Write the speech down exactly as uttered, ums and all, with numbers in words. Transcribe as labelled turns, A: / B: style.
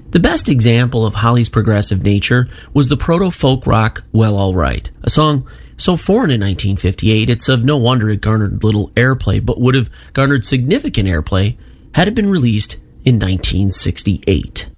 A: The best example of Holly's progressive nature was the proto-folk rock Well Alright, a song so foreign in nineteen fifty-eight it's of no wonder it garnered little airplay, but would have garnered significant airplay had it been released in nineteen sixty-eight.